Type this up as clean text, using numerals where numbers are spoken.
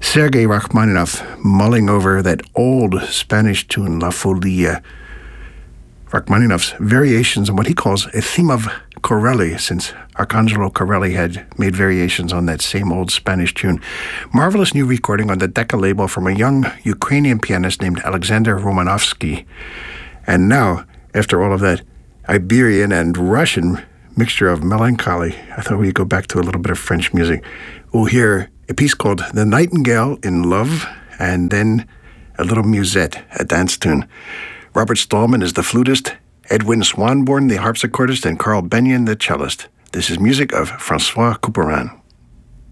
Sergei Rachmaninoff mulling over that old Spanish tune, La Folia. Rachmaninoff's variations on what he calls a theme of Corelli, since Arcangelo Corelli had made variations on that same old Spanish tune. Marvelous new recording on the Decca label from a young Ukrainian pianist named Alexander Romanovsky. And now, after all of that Iberian and Russian mixture of melancholy, I thought we'd go back to a little bit of French music. We'll hear a piece called The Nightingale in Love, and then a little musette, a dance tune. Robert Stallman is the flutist, Edwin Swanborn the harpsichordist, and Carl Benyon the cellist. This is music of Francois Couperin.